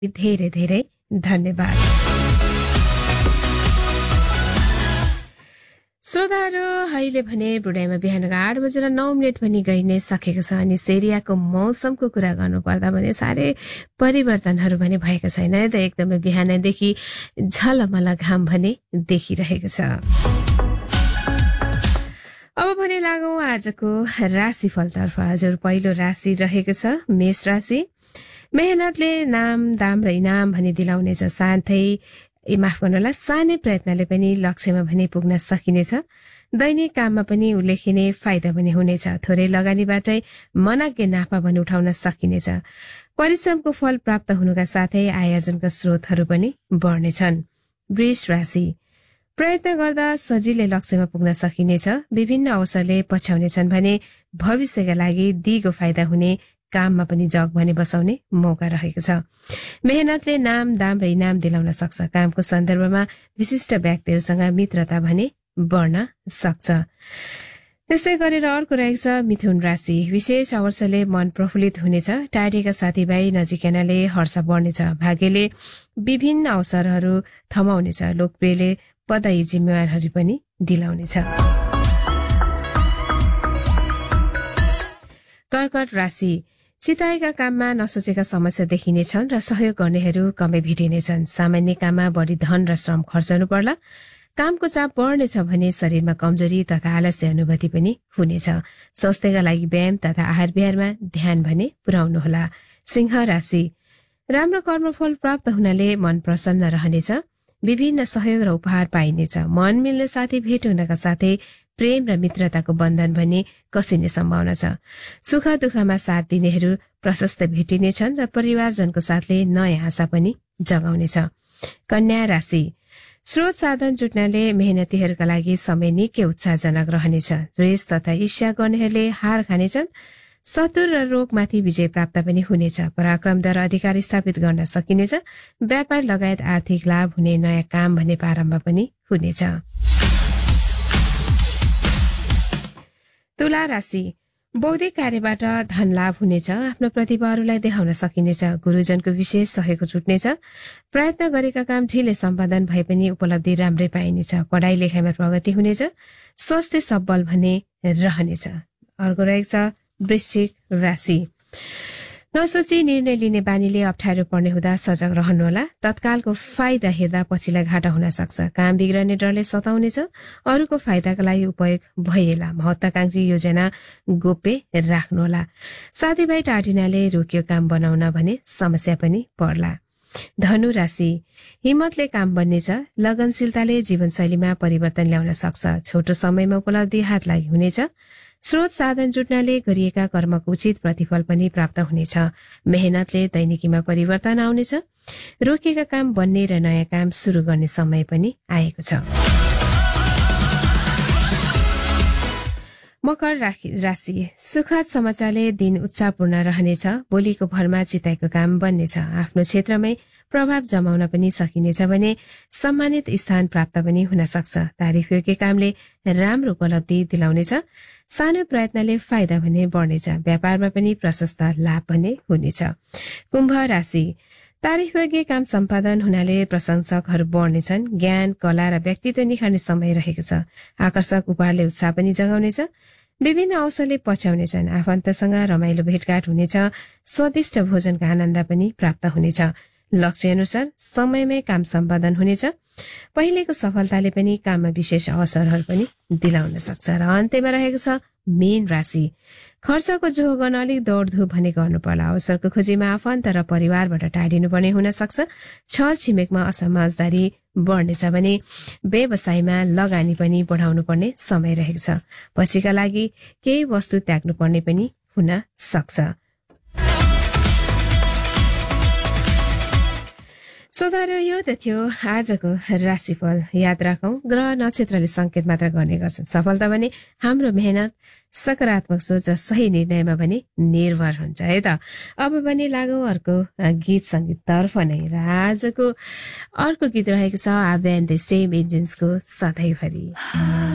धेरै धेरै धन्यवाद। श्रोताहरू, अहिले भने बुढाइमा बिहानको 8:09 पनि गइ नै सकेको छ अनि सेरियाको मौसमको कुरा गर्नुपर्दा भने साह्रै परिवर्तनहरू भने भएको छैन है त। एकदमै बिहानैदेखि झलमल घाम भने देखिरहेको छ। अब भने लागौं आजको राशिफलतर्फ। हजुर, पहिलो राशि रहेको छ मेष राशि। मेहनतले नाम दाम र इनाम भने दिलाउनेछ, साथै माफ गर्नुहोला सानै प्रयत्नले पनि लक्ष्यमा भने पुग्न सकिनेछ। दैनिक काममा पनि उल्लेखिने फाइदा पनि हुनेछ। थोरै लगानीबाटै मनग्गे नाफा पनि उठाउन सकिनेछ। परिश्रमको फल प्राप्त हुनुका साथै आयोजनका स्रोतहरू पनि बढ्नेछन्। वृष राशि। प्रयत्न गर्दा सजिलै लक्ष्यमा पुग्न सकिनेछ। विभिन्न अवसरले पछ्याउनेछन् भने भविष्यका लागि दिगो फाइदा हुने काममा पनि जग भने बसाउने मौका रहेको छ। मेहनतले नाम दाम र इनाम दिलाउन सक्छ। कामको सन्दर्भमा विशिष्ट व्यक्तिहरूसँग मित्रता भने बढ्न सक्छ। त्यस्तै गरेर अर्को रहेको छ मिथुन राशि। विशेष अवसरले मन प्रफुल्लित हुनेछ। टाढेका साथीभाइ नजिकैनाले हर्ष बढ्नेछ। भाग्यले विभिन्न अवसरहरू थमाउनेछ। लोकप्रियले पदवी जिम्मेवारहरू पनि दिलाउनेछ। कर्कट राशि। चिताएका काममा नसोचेका समस्या देखिनेछन् र सहयोग गर्नेहरू कमै भेटिनेछन्। सामान्य काममा बढी धन र श्रम खर्चनु पर्ला। कामको चाप बढ्नेछ भने शरीरमा कमजोरी तथा आलस्य अनुभूति पनि हुनेछ। स्वास्थ्यका लागि व्यायाम तथा आहार विहारमा ध्यान भने पुर्याउनुहोला। सिंह राशि। राम्रो कर्मफल प्राप्त हुनाले मन प्रसन्न रहनेछ। विभिन्न सहयोग र उपहार पाइनेछ। मन मिल्ने साथी भेट हुनका साथै प्रेम र मित्रताको बन्धन भने कसिने सम्भावना छ। सुख दुःखमा साथ दिनेहरू प्रशस्त भेटिनेछन् र परिवारजनको साथले नयाँ आशा पनि जगाउनेछ। कन्या राशि। स्रोत साधन जुट्नाले मेहनतीहरूका लागि समय निकै उत्साहजनक रहनेछ। द्वेष तथा ईर्ष्या गर्नेहरूले हार खानेछन्। शत्रु र रोगमाथि विजय प्राप्त पनि हुनेछ। पराक्रमद्वारा अधिकार स्थापित गर्न सकिनेछ। व्यापार लगायत आर्थिक लाभ हुने नयाँ काम भने प्रारम्भ पनि हुनेछ। तुला राशि। बौद्धिक कार्यबाट धन लाभ हुनेछ। आफ्नो प्रतिभाहरूलाई देखाउन सकिनेछ। गुरुजनको विशेष सहयोग जुट्नेछ। प्रयत्न गरेका काम ढिलै सम्पादन भए पनि उपलब्धि राम्रै पाइनेछ। पढाइ लेखाइमा प्रगति हुनेछ। स्वास्थ्य सबल भने रहनेछ। अर्को रहेको छ वृश्चिक राशि। नसोची निर्णय लिने बानीले अप्ठ्यारो पर्ने हुँदा सजग रहनुहोला। तत्कालको फाइदा हेर्दा पछिलाई घाटा हुन सक्छ। काम बिग्रने डरले सताउनेछ। अरूको फाइदाका लागि उपयोग भइएला। महत्वाकांक्षी योजना गोप्य राख्नुहोला। साथीभाइ टाढिनाले रोकियो काम बनाउन भने समस्या पनि पर्ला। धनु राशि। हिम्मतले काम बन्नेछ। लगनशीलताले जीवनशैलीमा परिवर्तन ल्याउन सक्छ। छोटो समयमा उपलब्धि हात लागि हुनेछ। स्रोत साधन जुट्नाले गरिएका कर्मको उचित प्रतिफल पनि प्राप्त हुनेछ। मेहनतले दैनिकीमा परिवर्तन आउनेछ। रोकिएका काम बन्ने र नयाँ काम शुरू गर्ने समय पनि आएको छ। मकर राशि। सुखद समाचारले दिन उत्साहपूर्ण रहनेछ। बोलीको भरमा चिताएको काम बन्नेछ। आफ्नो क्षेत्रमै प्रभाव जमाउन पनि सकिनेछ भने सम्मानित स्थान प्राप्त पनि हुन सक्छ। तारिफ योग्य कामले राम्रो उपलब्धि दिलाउनेछ। सानो प्रयत्नले फाइदा भने बढ्नेछ। व्यापारमा पनि प्रशस्त लाभ भने हुनेछ। कुम्भ राशि। तारिफ योग्य काम सम्पादन हुनाले प्रशंसकहरू बढ्नेछन्। ज्ञान कला र व्यक्तित्व निखार्ने समय रहेको छ। आकर्षक उपहारले उत्साह पनि जगाउनेछ। विभिन्न अवसरले पछ्याउनेछन्। आफन्तसँग रमाइलो भेटघाट हुनेछ। स्वादिष्ट भोजनको आनन्द पनि प्राप्त हुनेछ। लक्ष्य अनुसार समयमै काम सम्पादन हुनेछ। पहिलेको सफलताले पनि काममा विशेष अवसरहरू पनि दिलाउन सक्छ। र अन्त्यमा रहेको छ मीन राशि। खर्चको जोहो गर्न अलिक दौडधुप भने गर्नु पर्ला। अवसरको खोजीमा आफन्त र परिवारबाट टाढिनुपर्ने हुन सक्छ। छर छिमेकमा असमझदारी बढ्नेछ भने व्यवसायमा लगानी पनि बढाउनु पर्ने समय रहेको छ। पछिका लागि केही वस्तु त्याग्नु पर्ने पनि हुन सक्छ। श्रोताहरू, यो त थियो आजको राशिफल। याद राखौं, ग्रह नक्षत्रले संकेत मात्र गर्ने गर्छन्। सफलता भने हाम्रो मेहनत, सकारात्मक सोच र सही निर्णयमा भने निर्भर हुन्छ है त। अब भने लागौं अर्को गीत संगीत तर्फ नै। र आजको अर्को गीत रहेको छ आभ्या एन्ड द स्टेम इन्जिन्सको सधैँभरि।